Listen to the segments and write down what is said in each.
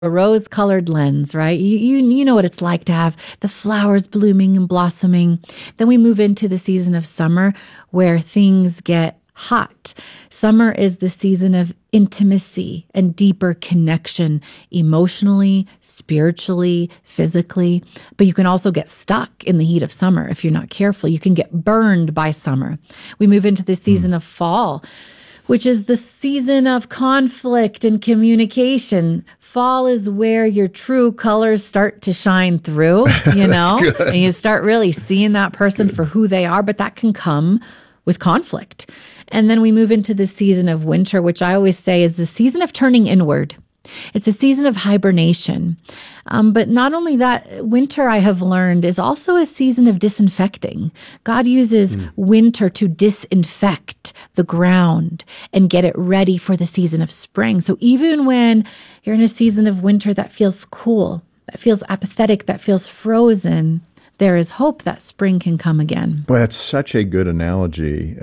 a rose-colored lens, right? You know what it's like to have the flowers blooming and blossoming. Then we move into the season of summer where things get hot. Summer is the season of intimacy and deeper connection emotionally, spiritually, physically. But you can also get stuck in the heat of summer if you're not careful. You can get burned by summer. We move into the season of fall, which is the season of conflict and communication. Fall is where your true colors start to shine through, you know, and you start really seeing that person for who they are, but that can come with conflict. And then we move into the season of winter, which I always say is the season of turning inward. It's a season of hibernation. But not only that, winter, I have learned, is also a season of disinfecting. God uses winter to disinfect the ground and get it ready for the season of spring. So even when you're in a season of winter that feels cool, that feels apathetic, that feels frozen, there is hope that spring can come again. Well, that's such a good analogy.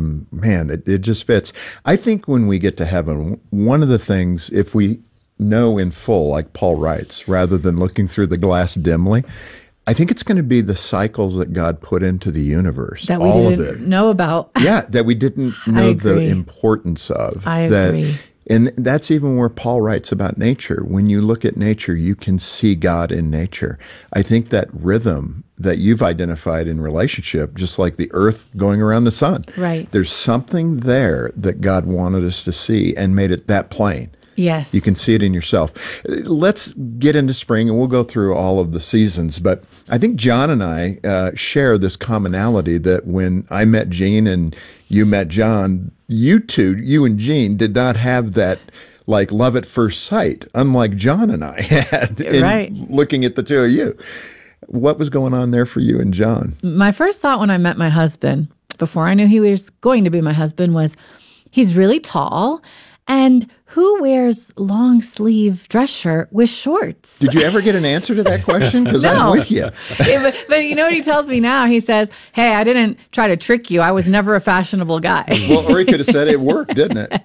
Man, it just fits. I think when we get to heaven, one of the things, if we know in full, like Paul writes, rather than looking through the glass dimly, I think it's going to be the cycles that God put into the universe. That we all didn't of it. know about. Yeah, that we didn't know the importance of. I agree. And that's even where Paul writes about nature. When you look at nature, you can see God in nature. I think that rhythm that you've identified in relationship, just like the earth going around the sun. Right. There's something there that God wanted us to see and made it that plain. Yes. You can see it in yourself. Let's get into spring, and we'll go through all of the seasons. But I think John and I share this commonality that when I met Jean and you met John, you and Jean did not have that like love at first sight, unlike John and I had in looking at the two of you. What was going on there for you and John? My first thought when I met my husband, before I knew he was going to be my husband, was he's really tall, and who wears long sleeve dress shirt with shorts? Did you ever get an answer to that question? Because No. I'm with you. But you know what he tells me now? He says, hey, I didn't try to trick you. I was never a fashionable guy. Well, or he could have said it worked, didn't it?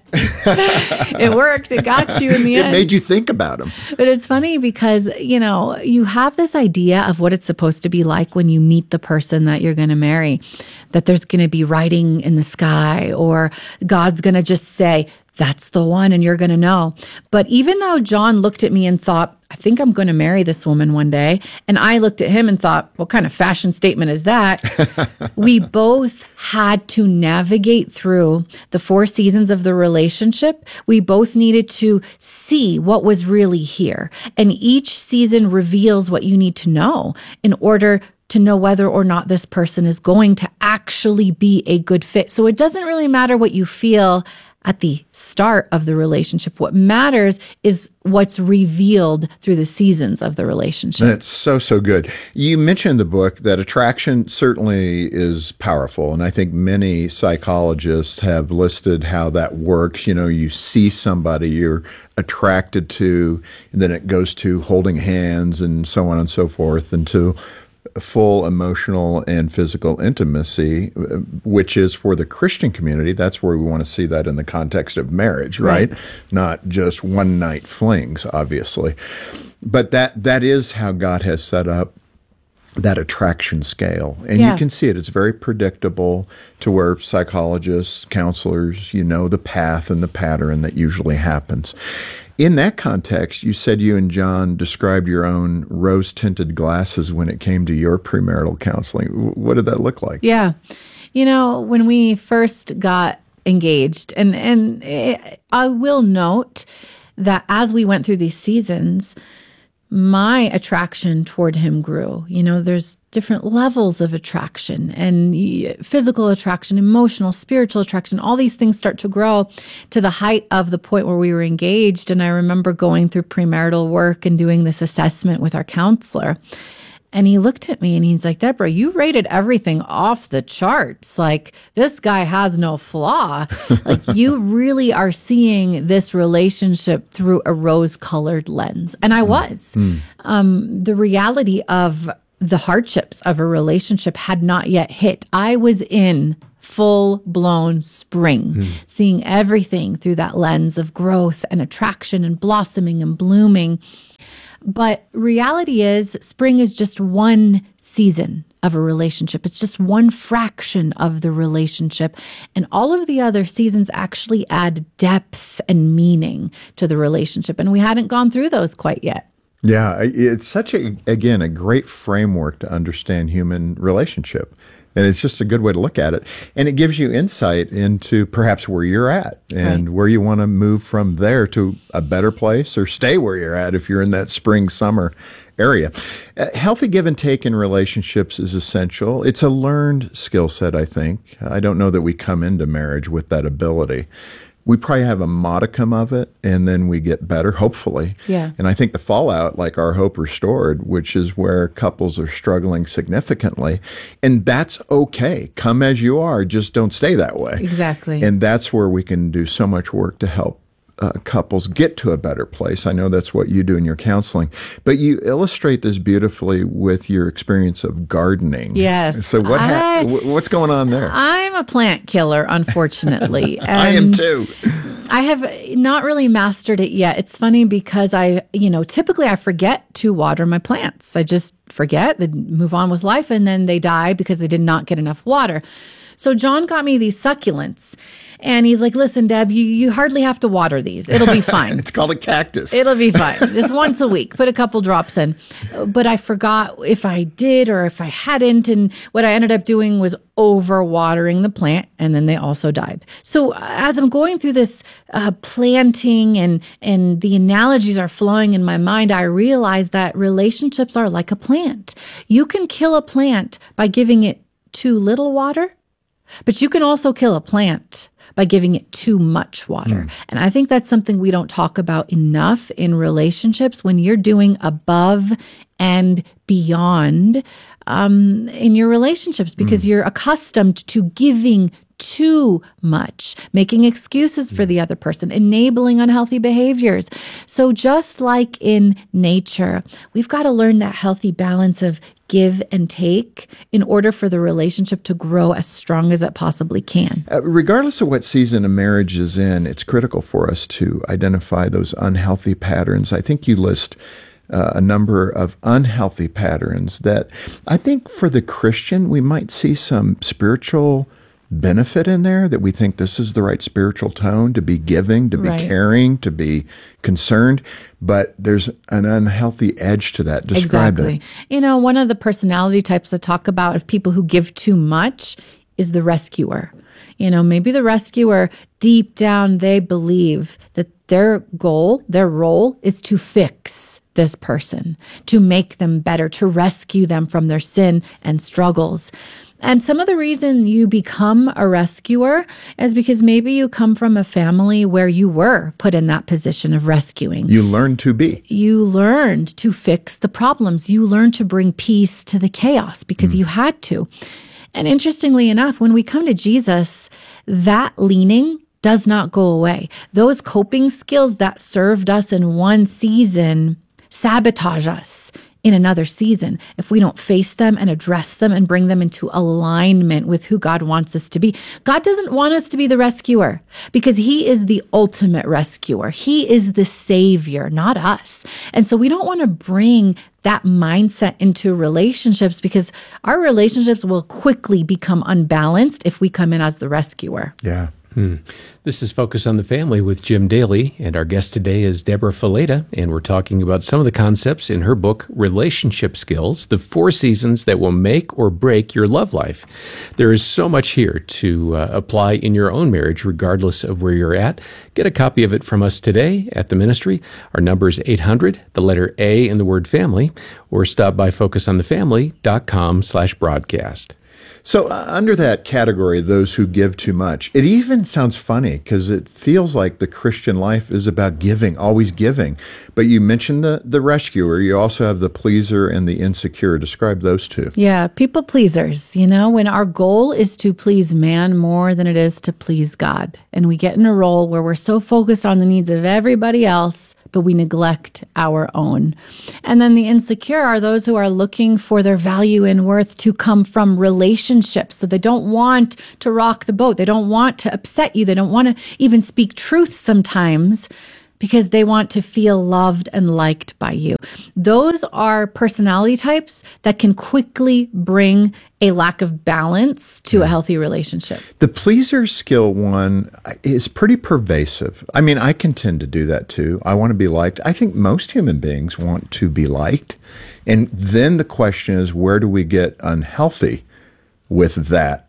It worked. It got you in the end. It made you think about him. But it's funny because, you know, you have this idea of what it's supposed to be like when you meet the person that you're going to marry, that there's going to be writing in the sky, or God's going to just say, that's the one, and you're going to know. But even though John looked at me and thought, I think I'm going to marry this woman one day, and I looked at him and thought, what kind of fashion statement is that? We both had to navigate through the 4 seasons of the relationship. We both needed to see what was really here. And each season reveals what you need to know in order to know whether or not this person is going to actually be a good fit. So it doesn't really matter what you feel at the start of the relationship. What matters is what's revealed through the seasons of the relationship. That's so good. You mentioned in the book that attraction certainly is powerful, and I think many psychologists have listed how that works. You know, you see somebody you're attracted to, and then it goes to holding hands and so on and so forth, and to full emotional and physical intimacy, which is for the Christian community. That's where we want to see that in the context of marriage, right? Not just one night flings, obviously. But that is how God has set up that attraction scale. And you can see it. It's very predictable to where psychologists, counselors, you know the path and the pattern that usually happens. In that context, you said you and John described your own rose-tinted glasses when it came to your premarital counseling. What did that look like? Yeah. You know, when we first got engaged, and I will note that as we went through these seasons, my attraction toward him grew. You know, there's different levels of attraction, and physical attraction, emotional, spiritual attraction. All these things start to grow to the height of the point where we were engaged. And I remember going through premarital work and doing this assessment with our counselor. And he looked at me and he's like, Deborah, you rated everything off the charts. Like, this guy has no flaw. Like, you really are seeing this relationship through a rose-colored lens. And I was. The reality of the hardships of a relationship had not yet hit. I was in full-blown spring, seeing everything through that lens of growth and attraction and blossoming and blooming. But reality is, spring is just one season of a relationship. It's just one fraction of the relationship. And all of the other seasons actually add depth and meaning to the relationship. And we hadn't gone through those quite yet. Yeah, it's such a great framework to understand human relationship. And it's just a good way to look at it. And it gives you insight into perhaps where you're at and where you want to move from there to a better place, or stay where you're at if you're in that spring, summer area. Healthy give and take in relationships is essential. It's a learned skill set, I think. I don't know that we come into marriage with that ability. We probably have a modicum of it, and then we get better, hopefully. Yeah. And I think the fallout, like Our Hope Restored, which is where couples are struggling significantly, and that's okay. Come as you are, just don't stay that way. Exactly. And that's where we can do so much work to help couples get to a better place. I know that's what you do in your counseling, but you illustrate this beautifully with your experience of gardening. Yes. So what's going on there? I'm a plant killer, unfortunately. And I am too. I have not really mastered it yet. It's funny because typically I forget to water my plants. I just forget, they move on with life, and then they die because they did not get enough water. So John got me these succulents, and he's like, listen, Deb, you hardly have to water these. It'll be fine. It's called a cactus. It'll be fine. Just once a week, put a couple drops in. But I forgot if I did or if I hadn't. And what I ended up doing was over-watering the plant, and then they also died. So as I'm going through this planting and the analogies are flowing in my mind, I realize that relationships are like a plant. You can kill a plant by giving it too little water, but you can also kill a plant by giving it too much water. And I think that's something we don't talk about enough in relationships. When you're doing above and beyond in your relationships, because you're accustomed to giving too much, making excuses for the other person, enabling unhealthy behaviors. So just like in nature, we've got to learn that healthy balance of give and take in order for the relationship to grow as strong as it possibly can. Regardless of what season a marriage is in, it's critical for us to identify those unhealthy patterns. I think you list a number of unhealthy patterns that I think for the Christian, we might see some spiritual benefit in there, that we think this is the right spiritual tone to be giving, to be caring, to be concerned, but there's an unhealthy edge to that. Describe it. One of the personality types I talk about of people who give too much is the rescuer. Maybe the rescuer, deep down, they believe that their goal, their role is to fix this person, to make them better, to rescue them from their sin and struggles. And some of the reason you become a rescuer is because maybe you come from a family where you were put in that position of rescuing. You learned to be. You learned to fix the problems. You learned to bring peace to the chaos because you had to. And interestingly enough, when we come to Jesus, that leaning does not go away. Those coping skills that served us in one season sabotage us in another season if we don't face them and address them and bring them into alignment with who God wants us to be. God doesn't want us to be the rescuer because He is the ultimate rescuer. He is the Savior, not us. And so we don't want to bring that mindset into relationships because our relationships will quickly become unbalanced if we come in as the rescuer. Yeah. This is Focus on the Family with Jim Daly, and our guest today is Deborah Fileta, and we're talking about some of the concepts in her book, Relationship Skills, the 4 seasons that will make or break your love life. There is so much here to apply in your own marriage, regardless of where you're at. Get a copy of it from us today at the ministry. Our number is 800, the letter A in the word family, or stop by focusonthefamily.com/broadcast. So under that category, those who give too much, it even sounds funny because it feels like the Christian life is about giving, always giving. But you mentioned the rescuer. You also have the pleaser and the insecure. Describe those two. Yeah, people pleasers, when our goal is to please man more than it is to please God. And we get in a role where we're so focused on the needs of everybody else, but we neglect our own. And then the insecure are those who are looking for their value and worth to come from relationships. So they don't want to rock the boat. They don't want to upset you. They don't want to even speak truth sometimes because they want to feel loved and liked by you. Those are personality types that can quickly bring a lack of balance to a healthy relationship. The pleaser skill one is pretty pervasive. I mean, I can tend to do that too. I want to be liked. I think most human beings want to be liked. And then the question is, where do we get unhealthy with that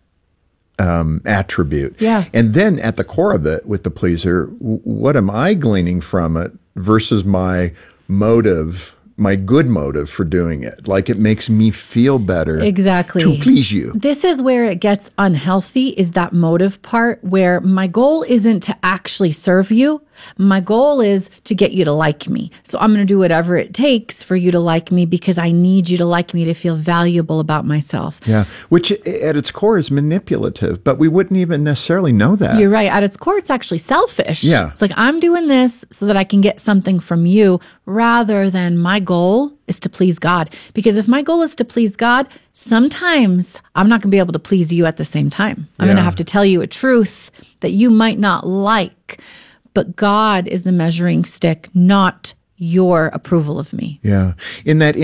attribute? Yeah. And then at the core of it with the pleaser, what am I gleaning from it versus my motive, my good motive for doing it? Like it makes me feel better. Exactly. To please you. This is where it gets unhealthy, is that motive part where my goal isn't to actually serve you. My goal is to get you to like me. So I'm going to do whatever it takes for you to like me because I need you to like me to feel valuable about myself. Yeah, which at its core is manipulative, but we wouldn't even necessarily know that. You're right. At its core, it's actually selfish. Yeah. It's like I'm doing this so that I can get something from you rather than my goal is to please God. Because if my goal is to please God, sometimes I'm not going to be able to please you at the same time. I'm going to have to tell you a truth that you might not like. But God is the measuring stick, not your approval of me. Yeah. In that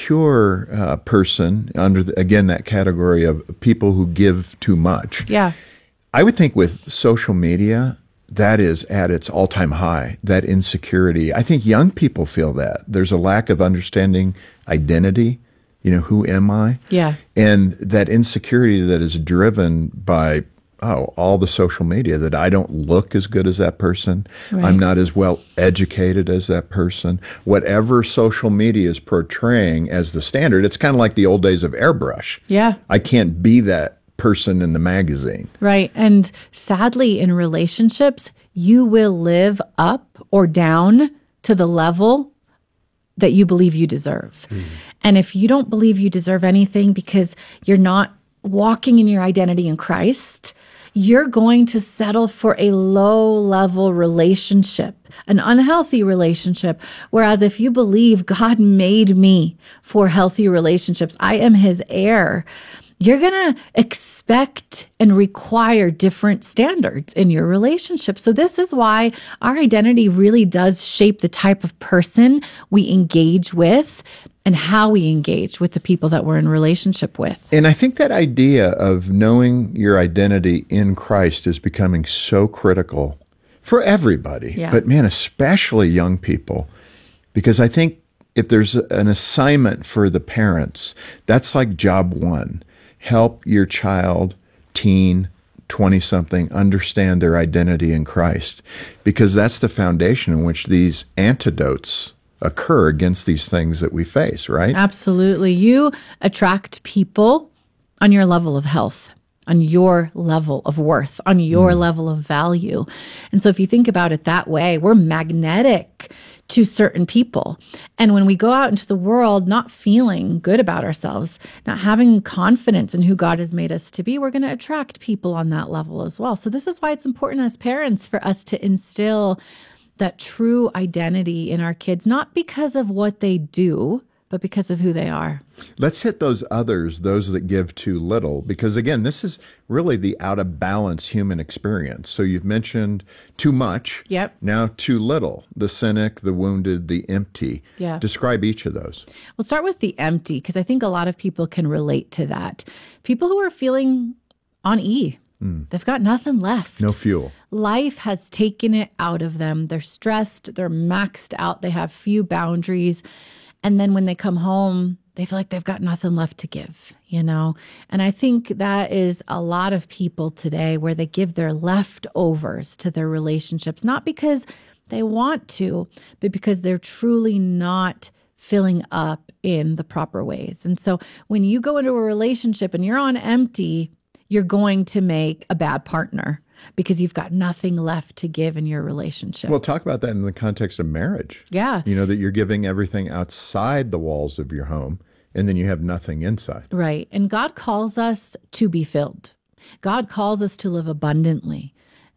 insecure person, under, again, that category of people who give too much. Yeah. I would think with social media, that is at its all-time high, that insecurity. I think young people feel that. There's a lack of understanding identity. You know, who am I? Yeah. And that insecurity that is driven by all the social media, that I don't look as good as that person. Right. I'm not as well educated as that person. Whatever social media is portraying as the standard, it's kind of like the old days of airbrush. Yeah. I can't be that person in the magazine. Right. And sadly, in relationships, you will live up or down to the level that you believe you deserve. And if you don't believe you deserve anything because you're not walking in your identity in Christ, you're going to settle for a low-level relationship, an unhealthy relationship. Whereas if you believe God made me for healthy relationships, I am his heir, you're going to expect and require different standards in your relationship. So this is why our identity really does shape the type of person we engage with and how we engage with the people that we're in relationship with. And I think that idea of knowing your identity in Christ is becoming so critical for everybody. Yeah. But man, especially young people, because I think if there's an assignment for the parents, that's like job one. Help your child, teen, 20-something, understand their identity in Christ, because that's the foundation in which these antidotes occur against these things that we face, right? Absolutely. You attract people on your level of health, on your level of worth, on your level of value. And so if you think about it that way, we're magnetic to certain people. And when we go out into the world not feeling good about ourselves, not having confidence in who God has made us to be, we're going to attract people on that level as well. So this is why it's important as parents for us to instill that true identity in our kids, not because of what they do, but because of who they are. Let's hit those others, those that give too little, because again, this is really the out of balance human experience. So you've mentioned too much. Yep. Now too little, the cynic, the wounded, the empty. Yeah. Describe each of those. We'll start with the empty, because I think a lot of people can relate to that. People who are feeling on E. They've got nothing left. No fuel. Life has taken it out of them. They're stressed. They're maxed out. They have few boundaries. And then when they come home, they feel like they've got nothing left to give, you know? And I think that is a lot of people today where they give their leftovers to their relationships, not because they want to, but because they're truly not filling up in the proper ways. And so when you go into a relationship and you're on empty, you're going to make a bad partner because you've got nothing left to give in your relationship. Well, talk about that in the context of marriage. Yeah. You know, that you're giving everything outside the walls of your home, and then you have nothing inside. Right. And God calls us to be filled. God calls us to live abundantly.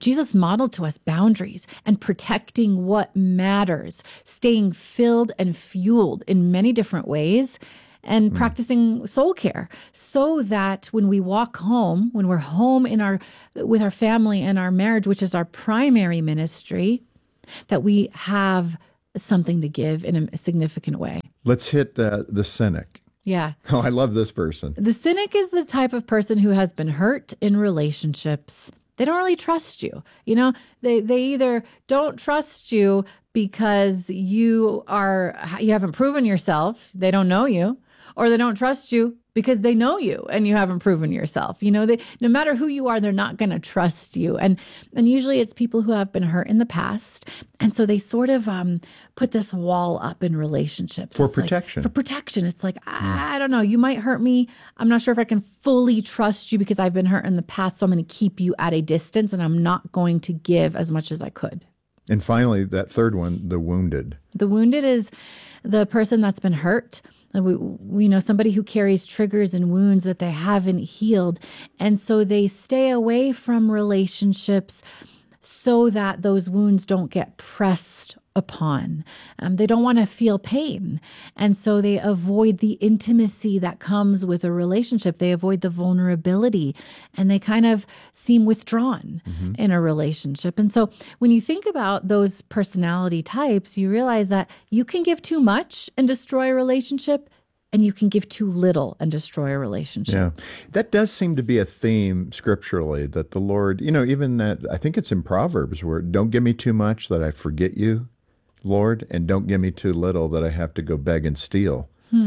Jesus modeled to us boundaries and protecting what matters, staying filled and fueled in many different ways, and practicing soul care so that when we walk home, when we're home with our family and our marriage, which is our primary ministry, that we have something to give in a significant way. Let's hit the cynic. Yeah. Oh, I love this person. The cynic is the type of person who has been hurt in relationships. They don't really trust you. They either don't trust you because you haven't proven yourself, they don't know you, or they don't trust you because they know you and you haven't proven yourself. No matter who you are, they're not going to trust you. And usually it's people who have been hurt in the past. And so they sort of put this wall up in relationships. For protection. For protection. It's like, I don't know, you might hurt me. I'm not sure if I can fully trust you because I've been hurt in the past. So I'm going to keep you at a distance and I'm not going to give as much as I could. And finally, that third one, the wounded. The wounded is the person that's been hurt. We know somebody who carries triggers and wounds that they haven't healed. And so they stay away from relationships so that those wounds don't get pressed upon. They don't want to feel pain. And so they avoid the intimacy that comes with a relationship. They avoid the vulnerability and they kind of seem withdrawn in a relationship. And so when you think about those personality types, you realize that you can give too much and destroy a relationship, and you can give too little and destroy a relationship. Yeah, that does seem to be a theme scripturally that the Lord, even that, I think it's in Proverbs where don't give me too much that I forget you, Lord, and don't give me too little that I have to go beg and steal.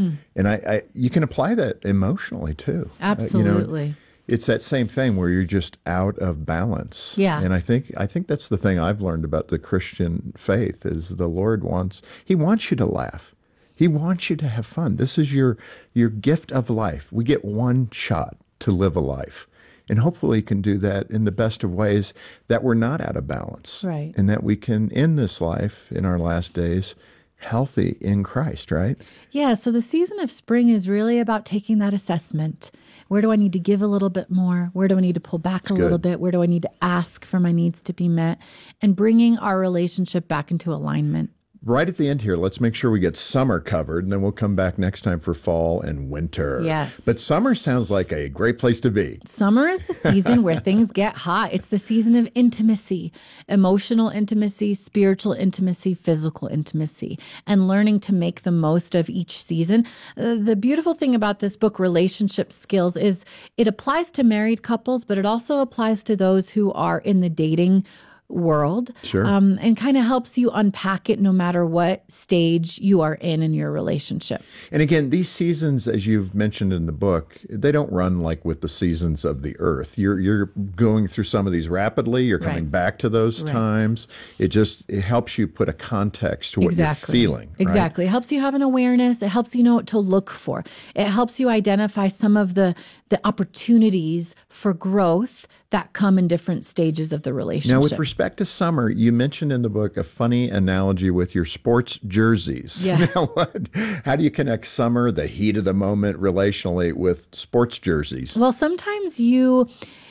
And you can apply that emotionally too. Absolutely. It's that same thing where you're just out of balance. Yeah. And I think that's the thing I've learned about the Christian faith is the Lord wants you to laugh. He wants you to have fun. This is your gift of life. We get one shot to live a life. And hopefully can do that in the best of ways that we're not out of balance. Right. And that we can end this life in our last days healthy in Christ, right? Yeah, so the season of spring is really about taking that assessment. Where do I need to give a little bit more? Where do I need to pull back a little bit? Where do I need to ask for my needs to be met? And bringing our relationship back into alignment. Right at the end here, let's make sure we get summer covered, and then we'll come back next time for fall and winter. Yes. But summer sounds like a great place to be. Summer is the season where things get hot. It's the season of intimacy, emotional intimacy, spiritual intimacy, physical intimacy, and learning to make the most of each season. The beautiful thing about this book, Relationship Skills, is it applies to married couples, but it also applies to those who are in the dating world. Sure. And kind of helps you unpack it no matter what stage you are in your relationship. And again, these seasons, as you've mentioned in the book, they don't run like with the seasons of the earth. You're going through some of these rapidly. You're coming back to those times. It helps you put a context to what you're feeling. Right? Exactly. It helps you have an awareness. It helps you know what to look for. It helps you identify some of the opportunities for growth that come in different stages of the relationship. Now, with respect to summer, you mentioned in the book a funny analogy with your sports jerseys. Yeah. How do you connect summer, the heat of the moment, relationally with sports jerseys? Well, sometimes you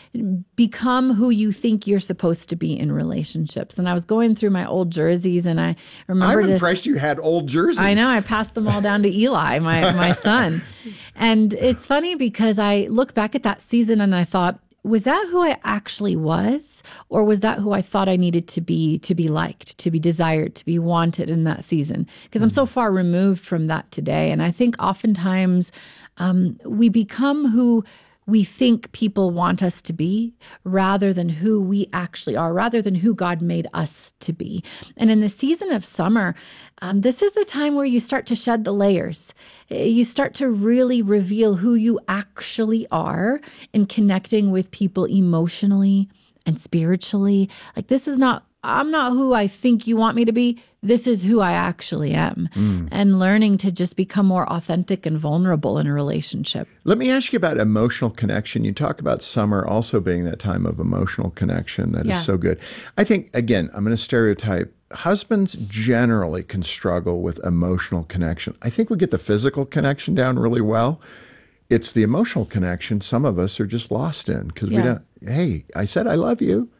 become who you think you're supposed to be in relationships. And I was going through my old jerseys and I remember I'm impressed you had old jerseys. I know. I passed them all down to Eli, my son. And it's funny because I look back at that season and I thought, was that who I actually was? Or was that who I thought I needed to be liked, to be desired, to be wanted in that season? Because I'm so far removed from that today. And I think oftentimes we become who we think people want us to be rather than who we actually are, rather than who God made us to be. And in the season of summer, this is the time where you start to shed the layers. You start to really reveal who you actually are in connecting with people emotionally and spiritually. Like, I'm not who I think you want me to be. This is who I actually am. And learning to just become more authentic and vulnerable in a relationship. Let me ask you about emotional connection. You talk about summer also being that time of emotional connection that is so good. I think, again, I'm going to stereotype. Husbands generally can struggle with emotional connection. I think we get the physical connection down really well. It's the emotional connection some of us are just lost in because we don't, hey, I said I love you.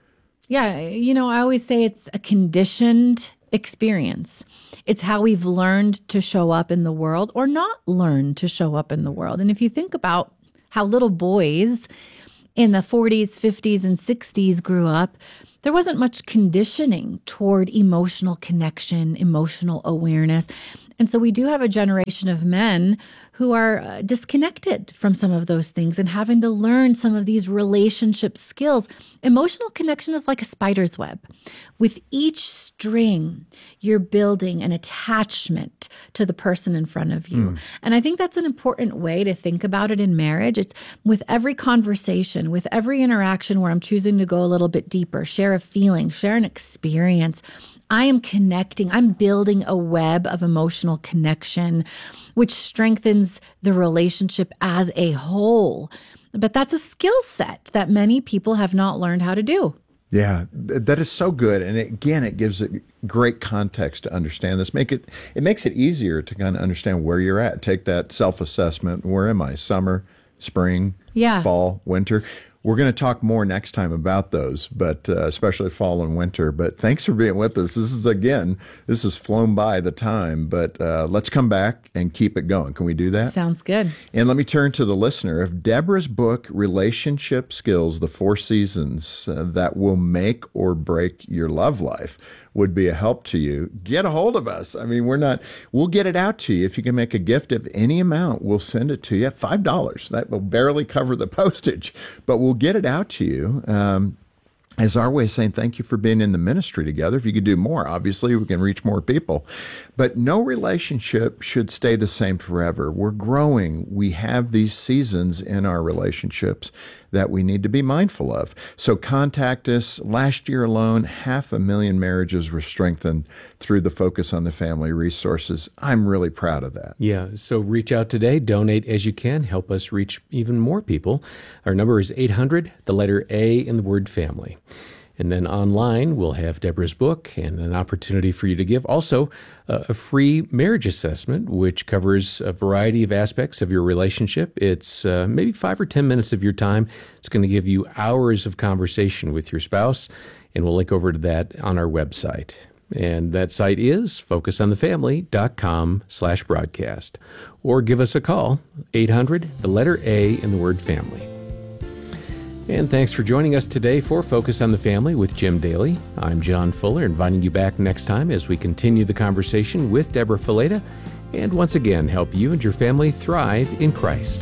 Yeah, I always say it's a conditioned experience. It's how we've learned to show up in the world or not learned to show up in the world. And if you think about how little boys in the 40s, 50s, and 60s grew up, there wasn't much conditioning toward emotional connection, emotional awareness. And so we do have a generation of men who are disconnected from some of those things and having to learn some of these relationship skills. Emotional connection is like a spider's web. With each string, you're building an attachment to the person in front of you. And I think that's an important way to think about it in marriage. It's with every conversation, with every interaction where I'm choosing to go a little bit deeper, share a feeling, share an experience, I am connecting, I'm building a web of emotional connection, which strengthens the relationship as a whole. But that's a skill set that many people have not learned how to do. Yeah, that is so good. And again, it gives it great context to understand this. It makes it easier to kind of understand where you're at. Take that self-assessment. Where am I? Summer, spring, fall, winter. We're going to talk more next time about those, but especially fall and winter. But thanks for being with us. This has flown by the time, but let's come back and keep it going. Can we do that? Sounds good. And let me turn to the listener. If Deborah's book, Relationship Skills, The Four Seasons That Will Make or Break Your Love Life, would be a help to you, get a hold of us. I mean, we'll get it out to you. If you can make a gift of any amount, we'll send it to you at $5. That will barely cover the postage, but we'll get it out to you. As our way of saying thank you for being in the ministry together. If you could do more, obviously, we can reach more people. But no relationship should stay the same forever. We're growing. We have these seasons in our relationships that we need to be mindful of. So contact us. Last year alone, 500,000 marriages were strengthened through the Focus on the Family resources. I'm really proud of that. Yeah, so reach out today. Donate as you can. Help us reach even more people. Our number is 800, the letter A in the word family. And then online, we'll have Deborah's book and an opportunity for you to give. Also, a free marriage assessment, which covers a variety of aspects of your relationship. It's maybe 5 or 10 minutes of your time. It's going to give you hours of conversation with your spouse, and we'll link over to that on our website. And that site is focusonthefamily.com/broadcast. Or give us a call, 800, the letter A in the word family. And thanks for joining us today for Focus on the Family with Jim Daly. I'm John Fuller, inviting you back next time as we continue the conversation with Deborah Fileta and once again help you and your family thrive in Christ.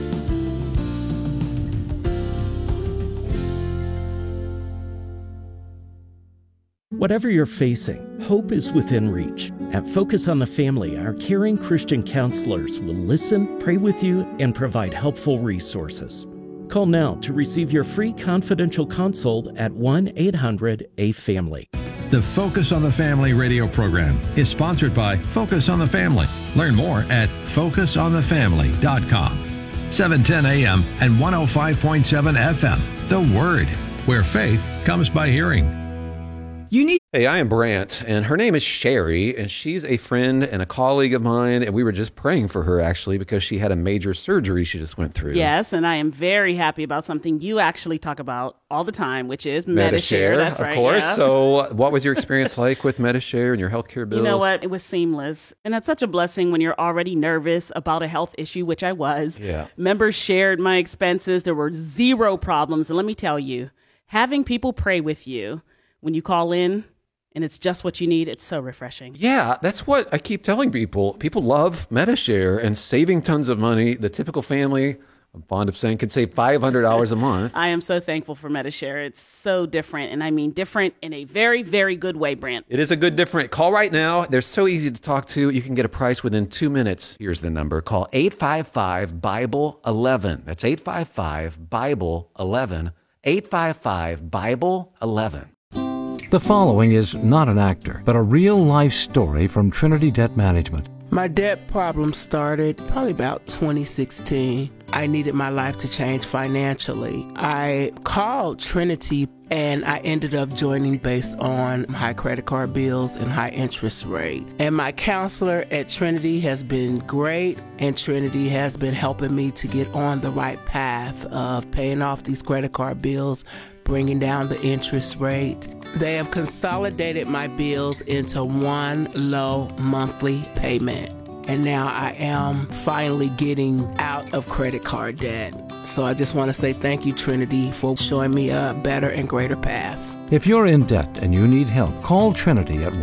Whatever you're facing, hope is within reach. At Focus on the Family, our caring Christian counselors will listen, pray with you, and provide helpful resources. Call now to receive your free confidential consult at 1-800-A-FAMILY. The Focus on the Family radio program is sponsored by Focus on the Family. Learn more at focusonthefamily.com. 710 AM and 105.7 FM. The Word, where faith comes by hearing. Hey, I am Brant, and her name is Sherry, and she's a friend and a colleague of mine, and we were just praying for her, actually, because she had a major surgery she just went through. Yes, and I am very happy about something you actually talk about all the time, which is Medi-Share. That's right, of course. Yeah. So what was your experience like with Medi-Share and your healthcare bills? You know what? It was seamless, and that's such a blessing when you're already nervous about a health issue, which I was. Yeah. Members shared my expenses. There were zero problems, and let me tell you, having people pray with you when you call in, and it's just what you need, it's so refreshing. Yeah, that's what I keep telling people. People love Medi-Share and saving tons of money. The typical family, I'm fond of saying, can save $500 a month. I am so thankful for Medi-Share. It's so different, and I mean different in a very, very good way, Brant. It is a good different. Call right now. They're so easy to talk to. You can get a price within 2 minutes. Here's the number. Call 855-BIBLE-11. That's 855-BIBLE-11. 855-BIBLE-11. The following is not an actor, but a real-life story from Trinity Debt Management. My debt problem started probably about 2016. I needed my life to change financially. I called Trinity and I ended up joining based on high credit card bills and high interest rate. And my counselor at Trinity has been great, and Trinity has been helping me to get on the right path of paying off these credit card bills, bringing down the interest rate. They have consolidated my bills into one low monthly payment. And now I am finally getting out of credit card debt. So I just want to say thank you, Trinity, for showing me a better and greater path. If you're in debt and you need help, call Trinity at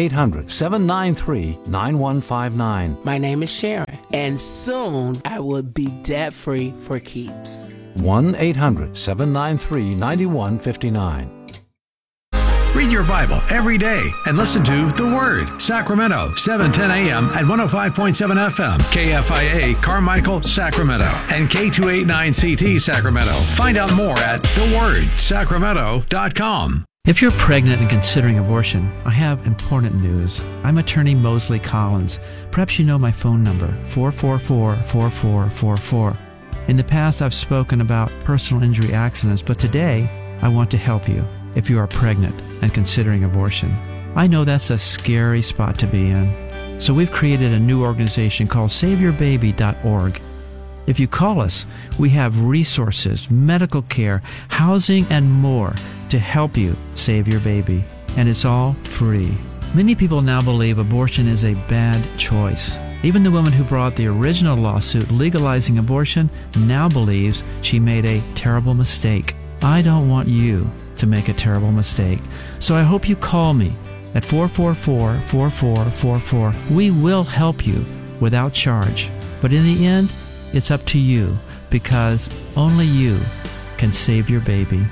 1-800-793-9159. My name is Sharon, and soon I will be debt-free for keeps. 1-800-793-9159. Read your Bible every day and listen to The Word, Sacramento, 7:10 a.m. at 105.7 FM, KFIA, Carmichael, Sacramento, and K289CT, Sacramento. Find out more at thewordsacramento.com. If you're pregnant and considering abortion, I have important news. I'm attorney Mosley Collins. Perhaps you know my phone number, 444-4444. In the past, I've spoken about personal injury accidents, but today, I want to help you if you are pregnant and considering abortion. I know that's a scary spot to be in. So we've created a new organization called SaveYourBaby.org. If you call us, we have resources, medical care, housing, and more to help you save your baby. And it's all free. Many people now believe abortion is a bad choice. Even the woman who brought the original lawsuit legalizing abortion now believes she made a terrible mistake. I don't want you to make a terrible mistake. So I hope you call me at 444-4444. We will help you without charge. But in the end, it's up to you, because only you can save your baby.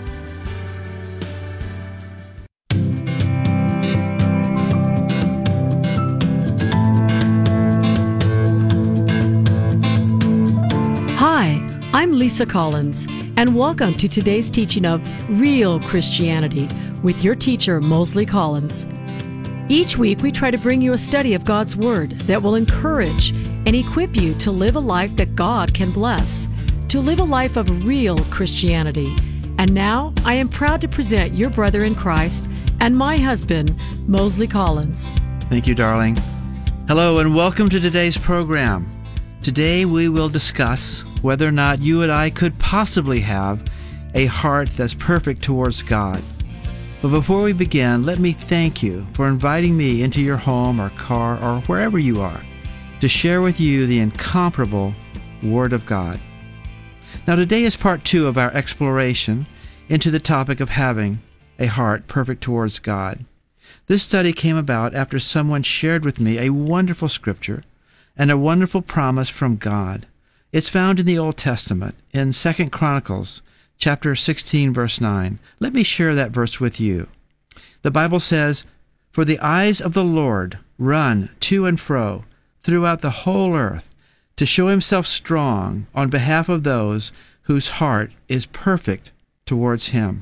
Hi, I'm Lisa Collins, and welcome to today's teaching of Real Christianity with your teacher, Mosley Collins. Each week, we try to bring you a study of God's Word that will encourage and equip you to live a life that God can bless, to live a life of real Christianity. And now, I am proud to present your brother in Christ and my husband, Mosley Collins. Thank you, darling. Hello, and welcome to today's program. Today, we will discuss whether or not you and I could possibly have a heart that's perfect towards God. But before we begin, let me thank you for inviting me into your home or car or wherever you are to share with you the incomparable Word of God. Now, today is part 2 of our exploration into the topic of having a heart perfect towards God. This study came about after someone shared with me a wonderful scripture and a wonderful promise from God. It's found in the Old Testament, in 2 Chronicles, chapter 16, verse 9. Let me share that verse with you. The Bible says, "For the eyes of the Lord run to and fro throughout the whole earth, to show himself strong on behalf of those whose heart is perfect towards him."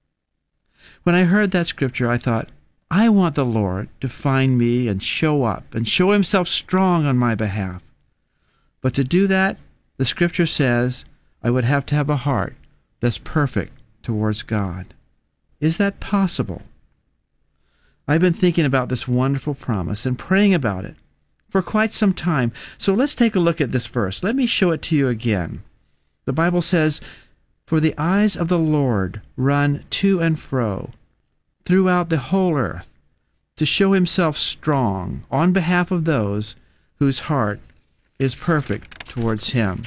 When I heard that scripture, I thought, I want the Lord to find me and show up and show himself strong on my behalf. But to do that, the scripture says I would have to have a heart that's perfect towards God. Is that possible? I've been thinking about this wonderful promise and praying about it for quite some time. So let's take a look at this verse. Let me show it to you again. The Bible says, "For the eyes of the Lord run to and fro throughout the whole earth, to show himself strong on behalf of those whose heart is perfect towards him."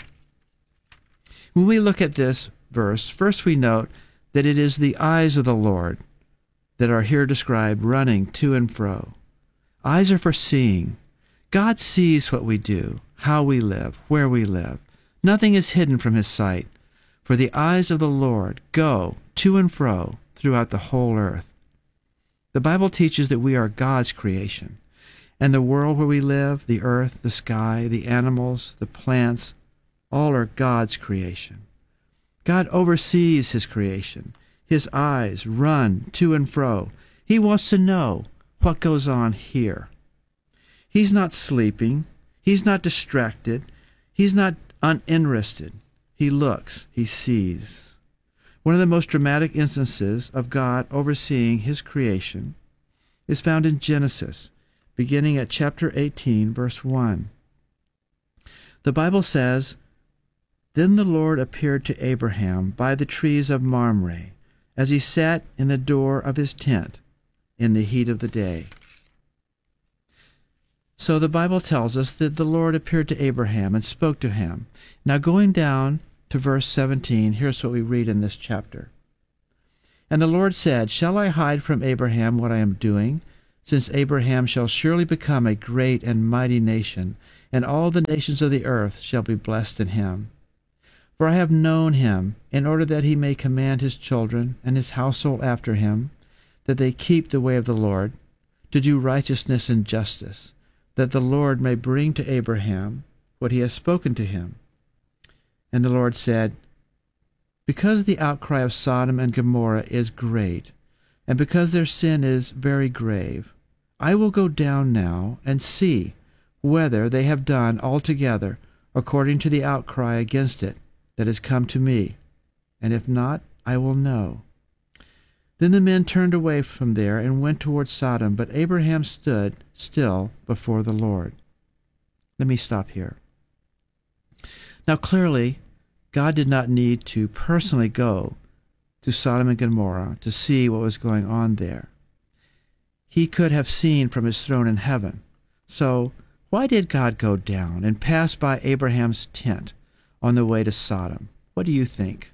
When we look at this verse, first we note that it is the eyes of the Lord that are here described running to and fro. Eyes are for seeing. God sees what we do, how we live, where we live. Nothing is hidden from his sight. For the eyes of the Lord go to and fro throughout the whole earth. The Bible teaches that we are God's creation, and the world where we live, the earth, the sky, the animals, the plants, all are God's creation. God oversees his creation. His eyes run to and fro. He wants to know what goes on here. He's not sleeping. He's not distracted. He's not uninterested. He looks, he sees. One of the most dramatic instances of God overseeing his creation is found in Genesis, beginning at chapter 18, verse 1. The Bible says, "Then the Lord appeared to Abraham by the trees of Mamre, as he sat in the door of his tent in the heat of the day." So the Bible tells us that the Lord appeared to Abraham and spoke to him. Now going down to verse 17, here's what we read in this chapter. "And the Lord said, Shall I hide from Abraham what I am doing? Since Abraham shall surely become a great and mighty nation, and all the nations of the earth shall be blessed in him. For I have known him, in order that he may command his children and his household after him, that they keep the way of the Lord, to do righteousness and justice, that the Lord may bring to Abraham what he has spoken to him. And the Lord said, Because the outcry of Sodom and Gomorrah is great, and because their sin is very grave, I will go down now and see whether they have done altogether according to the outcry against it that has come to me, and if not, I will know. Then the men turned away from there and went toward Sodom, but Abraham stood still before the Lord." Let me stop here. Now clearly, God did not need to personally go to Sodom and Gomorrah to see what was going on there. He could have seen from his throne in heaven. So why did God go down and pass by Abraham's tent on the way to Sodom? What do you think?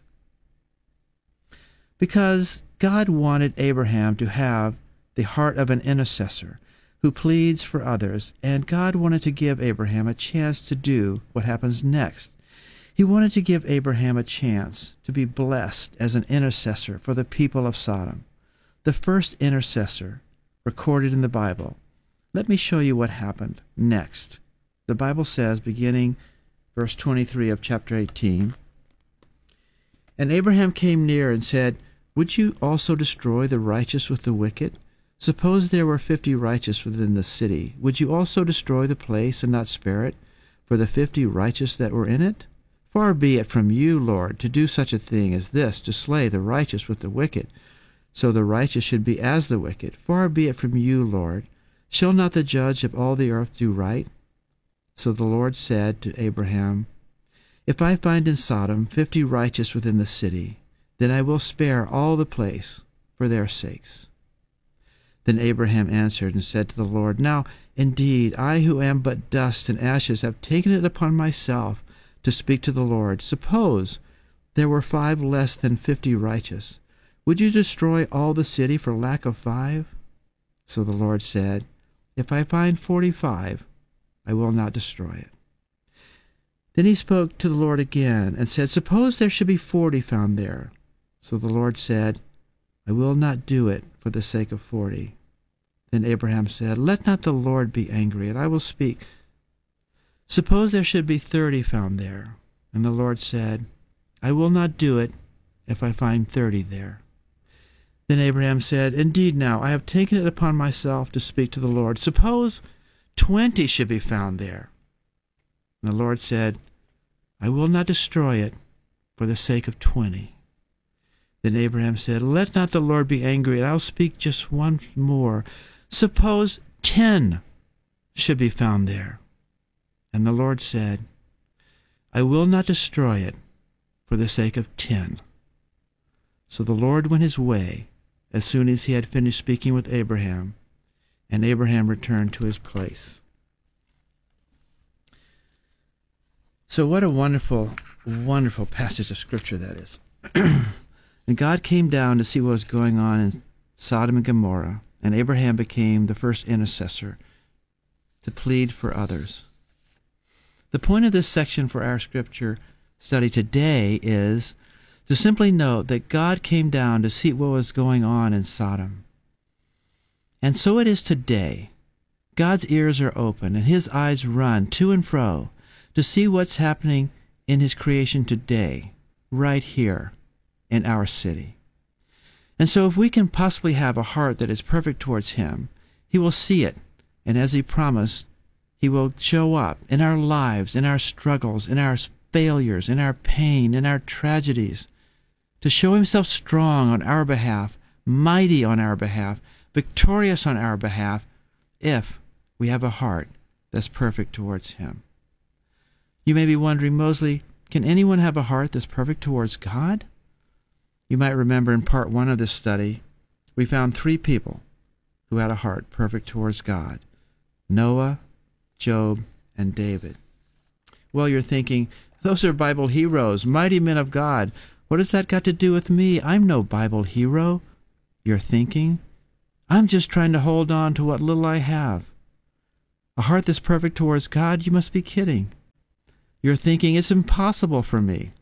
Because God wanted Abraham to have the heart of an intercessor who pleads for others, and God wanted to give Abraham a chance to do what happens next. He wanted to give Abraham a chance to be blessed as an intercessor for the people of Sodom, the first intercessor recorded in the Bible. Let me show you what happened next. The Bible says, beginning verse 23 of chapter 18, "And Abraham came near and said, Would you also destroy the righteous with the wicked? Suppose there were 50 righteous within the city. Would you also destroy the place and not spare it for the 50 righteous that were in it? Far be it from you, Lord, to do such a thing as this, to slay the righteous with the wicked, so the righteous should be as the wicked. Far be it from you, Lord. Shall not the judge of all the earth do right? So the Lord said to Abraham, If I find in Sodom 50 righteous within the city, then I will spare all the place for their sakes." Then Abraham answered and said to the Lord, "Now, indeed, I who am but dust and ashes have taken it upon myself to speak to the Lord. Suppose there were 5 less than 50 righteous. Would you destroy all the city for lack of 5? So the Lord said, If I find 45, I will not destroy it. Then he spoke to the Lord again and said, Suppose there should be 40 found there. So the Lord said, I will not do it for the sake of 40. Then Abraham said, Let not the Lord be angry, and I will speak. Suppose there should be 30 found there. And the Lord said, I will not do it if I find 30 there. Then Abraham said, Indeed now, I have taken it upon myself to speak to the Lord. Suppose 20 should be found there. And the Lord said, I will not destroy it for the sake of 20. Then Abraham said, Let not the Lord be angry, and I'll speak just once more. Suppose 10 should be found there. And the Lord said, I will not destroy it for the sake of 10. So the Lord went his way as soon as he had finished speaking with Abraham, and Abraham returned to his place. So what a wonderful, wonderful passage of Scripture that is. And God came down to see what was going on in Sodom and Gomorrah, and Abraham became the first intercessor to plead for others. The point of this section for our Scripture study today is to simply note that God came down to see what was going on in Sodom. And so it is today. God's ears are open and his eyes run to and fro to see what's happening in his creation today, right here in our city. And so if we can possibly have a heart that is perfect towards him, he will see it, and as he promised, he will show up in our lives, in our struggles, in our failures, in our pain, in our tragedies, to show himself strong on our behalf, mighty on our behalf, victorious on our behalf, if we have a heart that's perfect towards him. You may be wondering, Mosley, can anyone have a heart that's perfect towards God? You might remember in part 1 of this study, we found 3 people who had a heart perfect towards God: Noah, Job, and David. Well, you're thinking, those are Bible heroes, mighty men of God. What has that got to do with me? I'm no Bible hero. You're thinking, I'm just trying to hold on to what little I have. A heart that's perfect towards God? You must be kidding. You're thinking, it's impossible for me.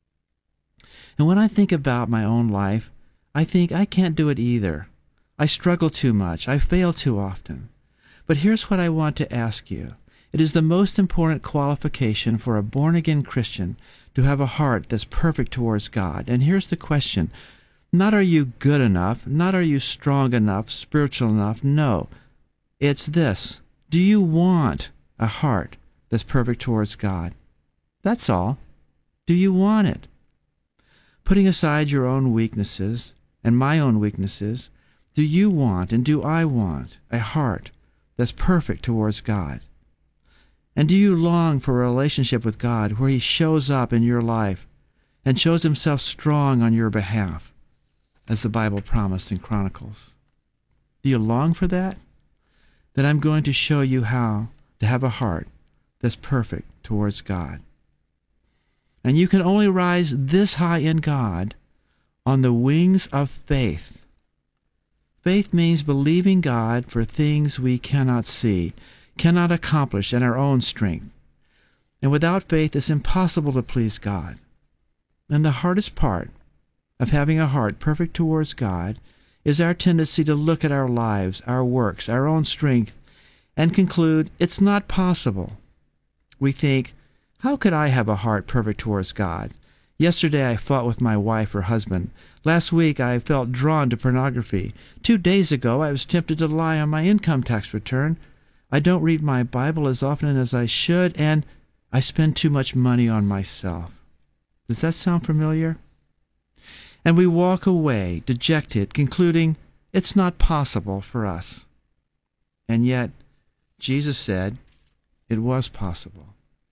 And when I think about my own life, I think I can't do it either. I struggle too much. I fail too often. But here's what I want to ask you. It is the most important qualification for a born-again Christian to have a heart that's perfect towards God. And here's the question. Not are you good enough, not are you strong enough, spiritual enough. No. It's this. Do you want a heart that's perfect towards God? That's all. Do you want it? Putting aside your own weaknesses and my own weaknesses, do you want and do I want a heart that's perfect towards God? And do you long for a relationship with God where he shows up in your life and shows himself strong on your behalf, as the Bible promised in Chronicles? Do you long for that? Then I'm going to show you how to have a heart that's perfect towards God. And you can only rise this high in God on the wings of faith. Faith means believing God for things we cannot see, cannot accomplish in our own strength. And without faith, it's impossible to please God. And the hardest part of having a heart perfect towards God is our tendency to look at our lives, our works, our own strength, and conclude it's not possible. We think, how could I have a heart perfect towards God? Yesterday I fought with my wife or husband. Last week I felt drawn to pornography. 2 days ago I was tempted to lie on my income tax return. I don't read my Bible as often as I should, and I spend too much money on myself. Does that sound familiar? And we walk away dejected, concluding it's not possible for us. And yet, Jesus said it was possible.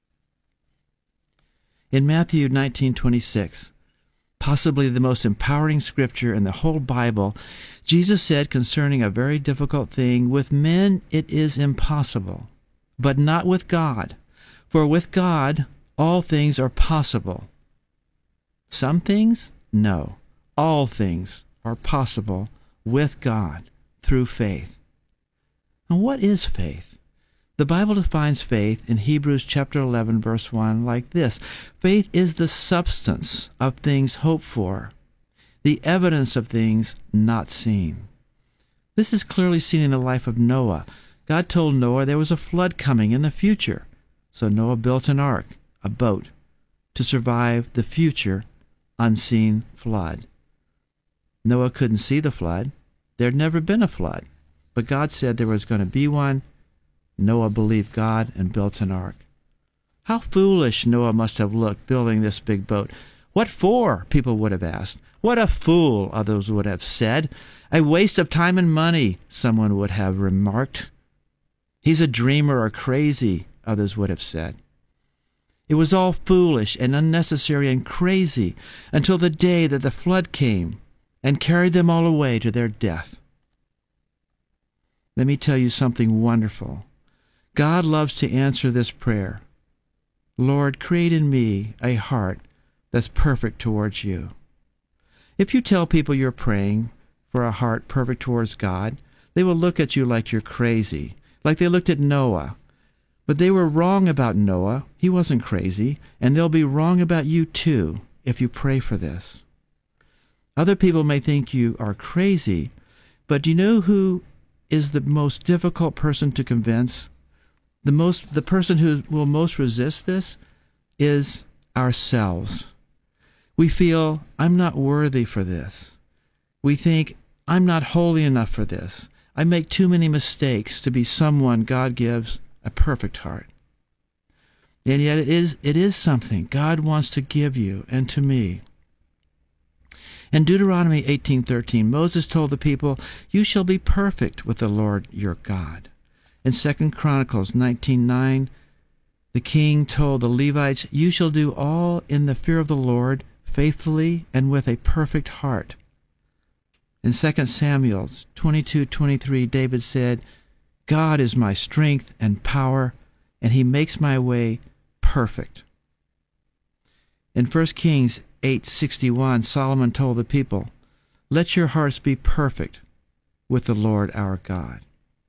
In Matthew 19:26, possibly the most empowering scripture in the whole Bible, Jesus said concerning a very difficult thing, with men it is impossible, but not with God. For with God all things are possible. Some things? No. All things are possible with God through faith. And what is faith? The Bible defines faith in Hebrews chapter 11, verse 1 like this. Faith is the substance of things hoped for, the evidence of things not seen. This is clearly seen in the life of Noah. God told Noah there was a flood coming in the future. So Noah built an ark, a boat, to survive the future unseen flood. Noah couldn't see the flood. There had never been a flood. But God said there was going to be one. Noah believed God and built an ark. How foolish Noah must have looked building this big boat. What for? People would have asked. What a fool, others would have said. A waste of time and money, someone would have remarked. He's a dreamer or crazy, others would have said. It was all foolish and unnecessary and crazy until the day that the flood came and carried them all away to their death. Let me tell you something wonderful. God loves to answer this prayer. Lord, create in me a heart that's perfect towards you. If you tell people you're praying for a heart perfect towards God, they will look at you like you're crazy, like they looked at Noah. But they were wrong about Noah. He wasn't crazy, and they'll be wrong about you too if you pray for this. Other people may think you are crazy, but do you know who is the most difficult person to convince? The person who will most resist this is ourselves. We feel, I'm not worthy for this. We think, I'm not holy enough for this. I make too many mistakes to be someone God gives a perfect heart. And yet it is something God wants to give you and to me. In Deuteronomy 18:13, Moses told the people, "You shall be perfect with the Lord your God." In 2 Chronicles 19:9, the king told the Levites, "You shall do all in the fear of the Lord, faithfully and with a perfect heart." In 2 Samuel 22:23, David said, "God is my strength and power, and he makes my way perfect." In 1 Kings 8:61, Solomon told the people, "Let your hearts be perfect with the Lord our God."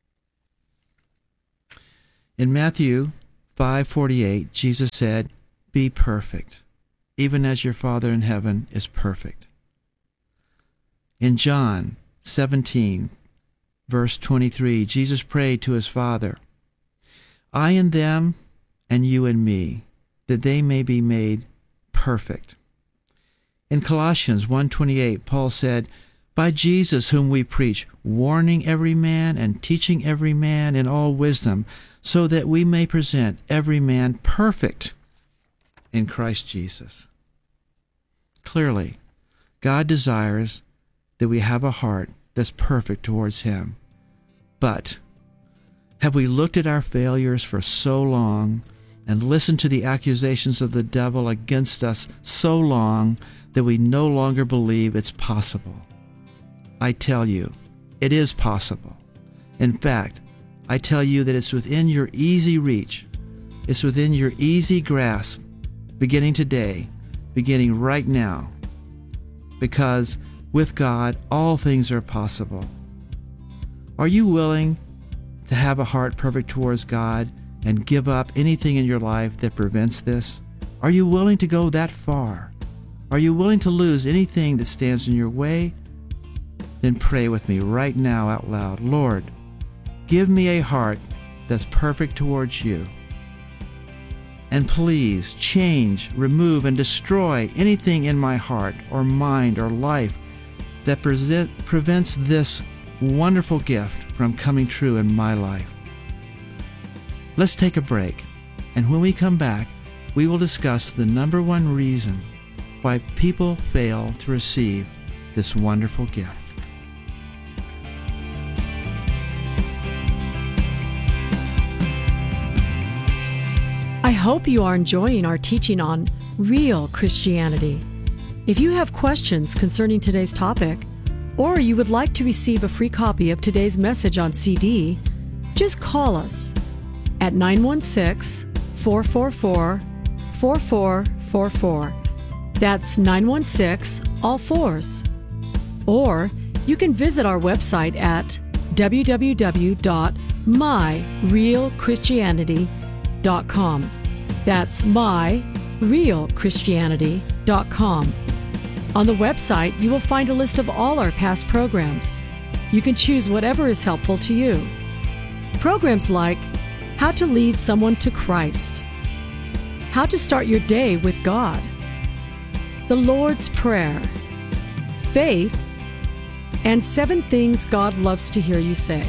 In Matthew 5:48, Jesus said, "Be perfect, even as your Father in heaven is perfect." In John 17, verse 23, Jesus prayed to his Father, "I in them and you in me, that they may be made perfect." In Colossians 1:28, Paul said, "By Jesus whom we preach, warning every man and teaching every man in all wisdom, so that we may present every man perfect in Christ Jesus." Clearly, God desires that we have a heart that's perfect towards him. But have we looked at our failures for so long and listened to the accusations of the devil against us so long that we no longer believe it's possible? I tell you, it is possible. In fact, I tell you that it's within your easy reach. It's within your easy grasp, beginning today, beginning right now. Because with God, all things are possible. Are you willing to have a heart perfect towards God and give up anything in your life that prevents this? Are you willing to go that far? Are you willing to lose anything that stands in your way? Then pray with me right now out loud. Lord, give me a heart that's perfect towards you. And please change, remove, and destroy anything in my heart or mind or life that prevents this wonderful gift from coming true in my life. Let's take a break, and when we come back, we will discuss the number one reason why people fail to receive this wonderful gift. I hope you are enjoying our teaching on real Christianity. If you have questions concerning today's topic, or you would like to receive a free copy of today's message on CD, just call us at 916-444-4444. That's 916, all fours. Or you can visit our website at www.myrealchristianity.com. That's myrealchristianity.com. On the website, you will find a list of all our past programs. You can choose whatever is helpful to you. Programs like How to Lead Someone to Christ, How to Start Your Day with God, The Lord's Prayer, Faith, and 7 Things God Loves to Hear You Say.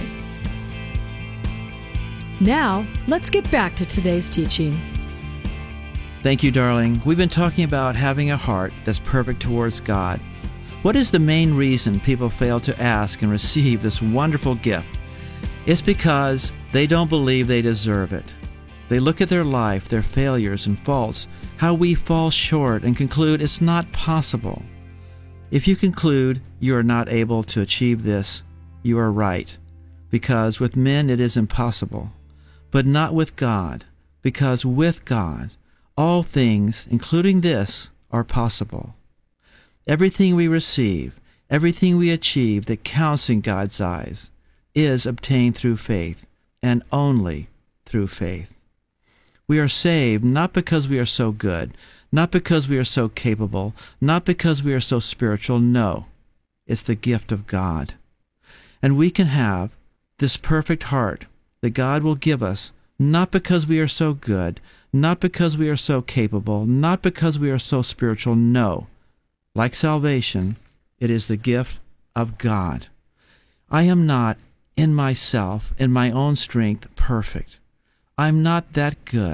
Now, let's get back to today's teaching. Thank you, darling. We've been talking about having a heart that's perfect towards God. What is the main reason people fail to ask and receive this wonderful gift? It's because they don't believe they deserve it. They look at their life, their failures and faults, how we fall short, and conclude it's not possible. If you conclude you are not able to achieve this, you are right, because with men it is impossible, but not with God, because with God, all things, including this, are possible. Everything we receive, everything we achieve that counts in God's eyes, is obtained through faith, and only through faith. We are saved not because we are so good, not because we are so capable, not because we are so spiritual. No, it's the gift of God. And we can have this perfect heart that God will give us, not because we are so good, not because we are so capable, not because we are so spiritual. No. Like salvation, it is the gift of God. I am not, in myself, in my own strength, perfect. I'm not that good.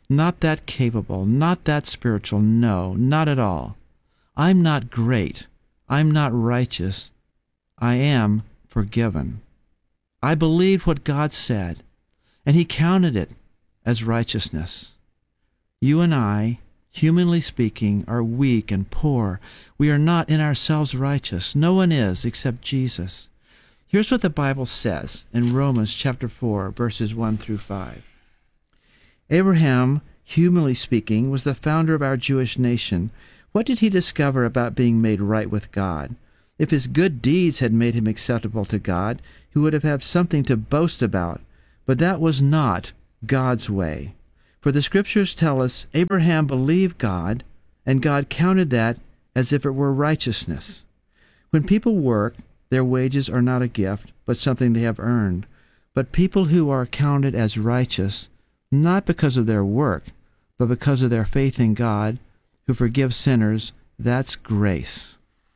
not that capable, not that spiritual. No, not at all. I'm not great. I'm not righteous. I am forgiven. I believed what God said, and He counted it as righteousness. You and I, humanly speaking, are weak and poor. We are not in ourselves righteous. No one is except Jesus. Here's what the Bible says in Romans chapter 4, verses 1 through 5. Abraham, humanly speaking, was the founder of our Jewish nation. What did he discover about being made right with God? If his good deeds had made him acceptable to God, he would have had something to boast about. But that was not God's way. For the Scriptures tell us Abraham believed God, and God counted that as if it were righteousness. When people work, their wages are not a gift, but something they have earned. But people who are counted as righteous, not because of their work, but because of their faith in God, who forgives sinners, that's grace.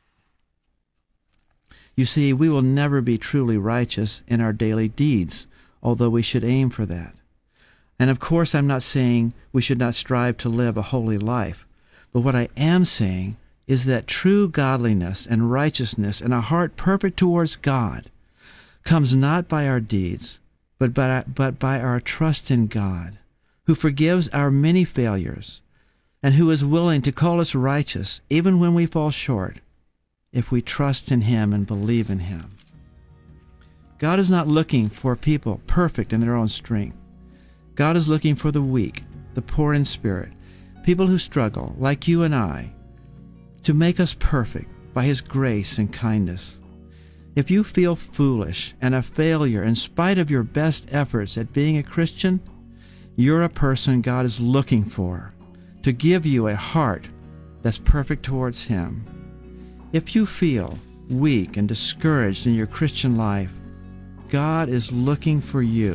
You see, we will never be truly righteous in our daily deeds, although we should aim for that. And of course, I'm not saying we should not strive to live a holy life. But what I am saying is that true godliness and righteousness and a heart perfect towards God comes not by our deeds, but by our trust in God, who forgives our many failures and who is willing to call us righteous even when we fall short, if we trust in Him and believe in Him. God is not looking for people perfect in their own strength. God is looking for the weak, the poor in spirit, people who struggle, like you and I, to make us perfect by His grace and kindness. If you feel foolish and a failure in spite of your best efforts at being a Christian, you're a person God is looking for, to give you a heart that's perfect towards Him. If you feel weak and discouraged in your Christian life, God is looking for you.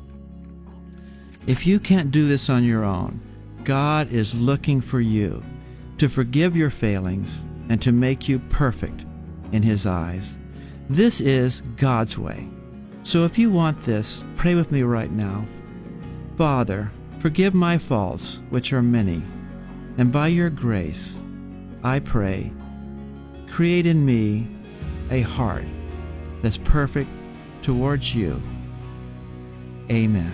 If you can't do this on your own, God is looking for you to forgive your failings and to make you perfect in His eyes. This is God's way. So if you want this, pray with me right now. Father, forgive my faults, which are many, and by your grace, I pray, create in me a heart that's perfect towards you. Amen.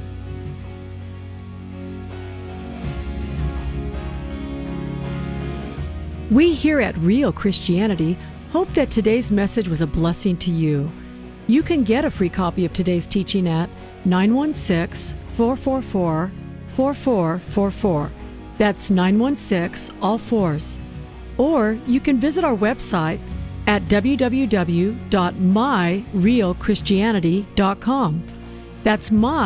We here at Real Christianity hope that today's message was a blessing to you. You can get a free copy of today's teaching at 916-444-4444. That's 916, all fours. Or you can visit our website at www.myrealchristianity.com. That's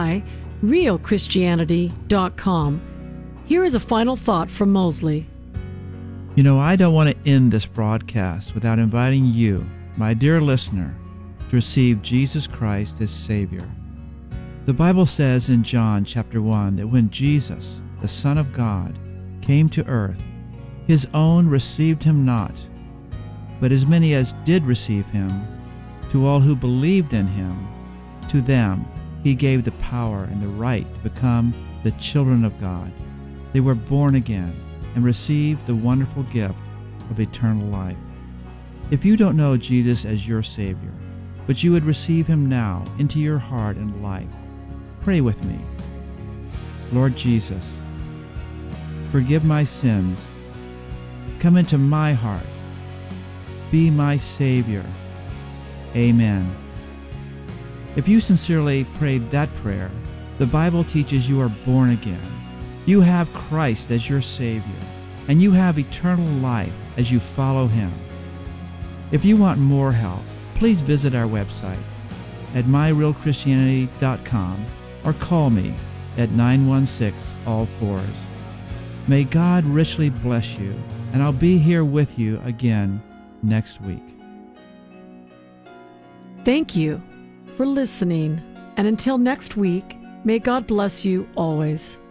myrealchristianity.com. Here is a final thought from Mosley. You know, I don't want to end this broadcast without inviting you, my dear listener, to receive Jesus Christ as Savior. The Bible says in John chapter 1 that when Jesus, the Son of God, came to earth, His own received Him not, but as many as did receive Him, to all who believed in Him, to them He gave the power and the right to become the children of God. They were born again and received the wonderful gift of eternal life. If you don't know Jesus as your Savior, but you would receive Him now into your heart and life, pray with me. Lord Jesus, forgive my sins. Come into my heart. Be my Savior. Amen. If you sincerely prayed that prayer, the Bible teaches you are born again. You have Christ as your Savior, and you have eternal life as you follow Him. If you want more help, please visit our website at myrealchristianity.com or call me at 916-all-fours. May God richly bless you, and I'll be here with you again next week. Thank you for listening, and until next week, may God bless you always.